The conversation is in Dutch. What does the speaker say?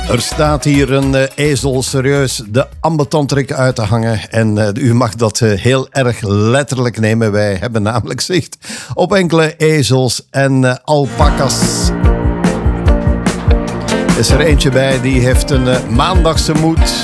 Er staat hier een ezel serieus de ambetantrek uit te hangen. En u mag dat heel erg letterlijk nemen. Wij hebben namelijk zicht op enkele ezels en alpakas. Is er eentje bij die heeft een maandagse moed.